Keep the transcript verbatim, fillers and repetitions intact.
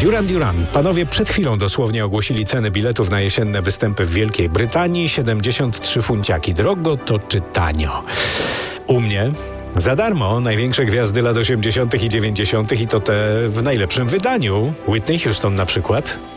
Duran Duran. Panowie przed chwilą dosłownie ogłosili ceny biletów na jesienne występy w Wielkiej Brytanii. siedemdziesiąt trzy funciaki. Drogo to czy tanio? U mnie za darmo. Największe gwiazdy lat osiemdziesiątych i dziewięćdziesiątych i to te w najlepszym wydaniu. Whitney Houston na przykład.